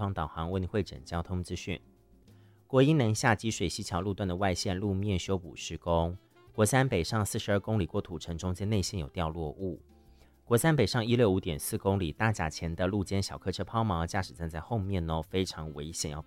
况导航，为您汇整交通资讯。国一南下积水溪桥路段的外线路面修补施工，国三北上42公里过土城中间内线有掉落物。国三北上165.4公里大甲前的路肩小客车抛锚，驾驶站在后面非常危险，要